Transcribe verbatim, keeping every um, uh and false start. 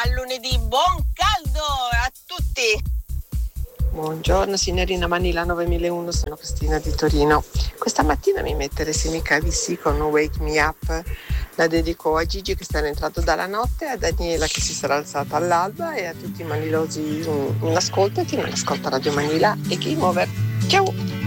A lunedì, buon caldo a tutti! Buongiorno signorina Manila novemilauno, sono Cristina di Torino. Questa mattina mi mettere Se mi cavi sì con Wake Me Up. La dedico a Gigi che sta rientrato dalla notte, a Daniela che si sarà alzata all'alba e a tutti i manilosi in ascolto e chi non ascolta Radio Manila e Game Over. Ciao!